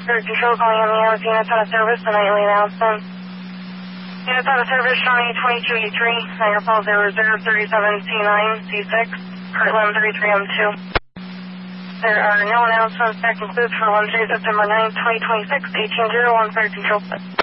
Spirit Control calling on the hours units out of service, the nightly announcement. Units out of service, Shawnee 2283, Niagara Falls Air Reserve 37C9, C6, Heartland 33M2. There are no announcements. That concludes for Wednesday, September 9th, 2026, 1801 Spirit Control.